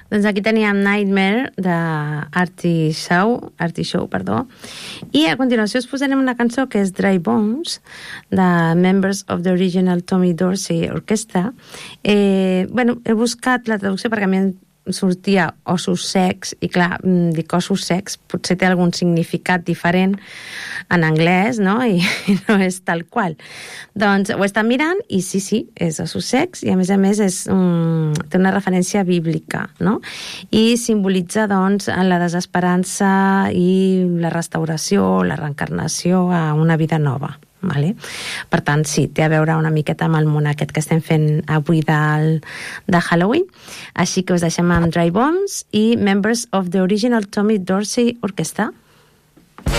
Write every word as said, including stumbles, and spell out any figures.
Doncs aquí teníem Nightmare d'Artie Shaw, Artie Shaw, perdó, i a continuació us posarem una cançó que és Dry Bones, de Members of the Original Tommy Dorsey Orchestra. Eh, bueno, he buscat la traducció perquè a mi sortia ossos secs, i clar, dic ossos secs, potser té algun significat diferent en anglès, no? I, i no és tal qual. Doncs ho he estat mirant i sí, sí, és ossos secs i a més a més és, um, té una referència bíblica, no? I simbolitza, doncs, la desesperança i la restauració, la reencarnació a una vida nova. Vale? Per tant, sí, té a veure una miqueta amb el món aquest que estem fent avui del, de Halloween. Així que us deixem amb Dry Bones i Members of the Original Tommy Dorsey Orchestra.